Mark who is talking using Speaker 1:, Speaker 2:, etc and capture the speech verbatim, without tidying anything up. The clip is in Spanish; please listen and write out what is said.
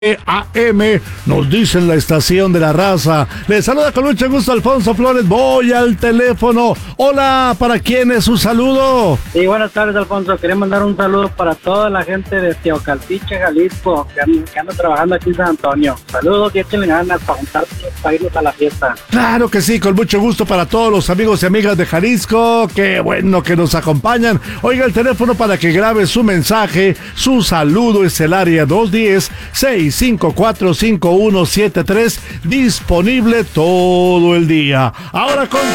Speaker 1: A M, nos dicen la estación de la raza. Les saluda con mucho gusto Alfonso Flores. Voy al teléfono. Hola, ¿para quién es su saludo?
Speaker 2: Sí, buenas tardes, Alfonso. Quería mandar un saludo para toda la gente de Teocaltiche, Jalisco, que anda, que anda trabajando aquí en San Antonio. Saludos y échenle ganas para juntarse, para irnos a la fiesta.
Speaker 1: Claro que sí, con mucho gusto para todos los amigos y amigas de Jalisco. Qué bueno que nos acompañan. Oiga el teléfono para que grabe su mensaje. Su saludo es el área dos uno cero, seis cinco cuatro, cinco uno siete tres, disponible todo el día. Ahora con